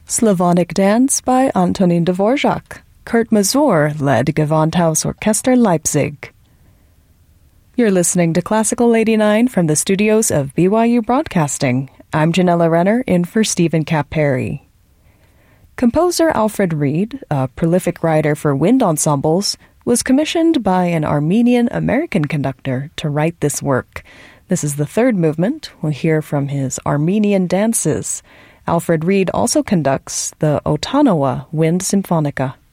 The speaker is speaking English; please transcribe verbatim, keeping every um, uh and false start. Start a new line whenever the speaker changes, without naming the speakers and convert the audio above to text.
Slavonic Dance by Antonin Dvorak. Kurt Masur led Gewandhaus Orchester Leipzig. You're listening to Classical eighty-nine from the studios of B Y U Broadcasting. I'm Janella Renner, in for Stephen Kapp Perry. Composer Alfred Reed, a prolific writer for wind ensembles, was commissioned by an Armenian-American conductor to write this work. This is the third movement. We'll hear from his Armenian dances. Alfred Reed also conducts the Otanowa Wind Symphonica.